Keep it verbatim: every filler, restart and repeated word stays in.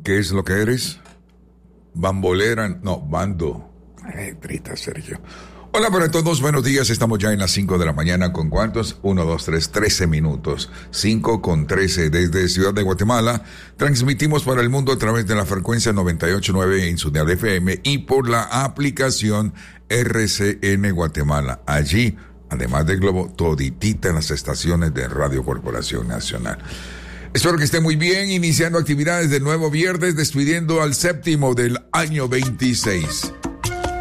¿Qué es lo que eres? Bambolera, no, bando. Ay, trita, Sergio. Hola para todos, buenos días, estamos ya en las cinco de la mañana, ¿con cuántos? uno, dos, tres, trece minutos, cinco con trece desde Ciudad de Guatemala, transmitimos para el mundo a través de la frecuencia noventa y ocho punto nueve en Ciudad F M y por la aplicación R C N Guatemala, allí, además del globo, toditita en las estaciones de Radio Corporación Nacional. Espero que esté muy bien, iniciando actividades del nuevo viernes, despidiendo al séptimo del año veintiséis.